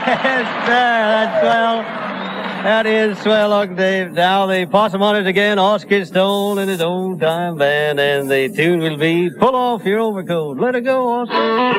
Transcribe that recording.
That's swell. That is swell, Uncle Dave. Now the possum hunters again, Oscar Stone and his old time band, and the tune will be Pull Off Your Overcoat. Let it go, Oscar.